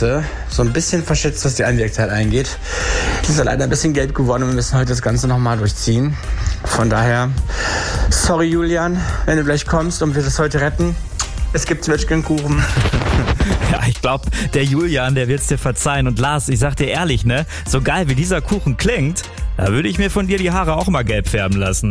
Katze. So ein bisschen verschätzt, was die Einwirkzeit eingeht. Die ist ja leider ein bisschen gelb geworden und wir müssen heute das Ganze nochmal durchziehen. Von daher, sorry Julian, wenn du gleich kommst und wir das heute retten. Es gibt Zwetschgenkuchen. Ja, ich glaube, der Julian, der wird's dir verzeihen. Und Lars, ich sag dir ehrlich, ne, so geil wie dieser Kuchen klingt, da würde ich mir von dir die Haare auch mal gelb färben lassen.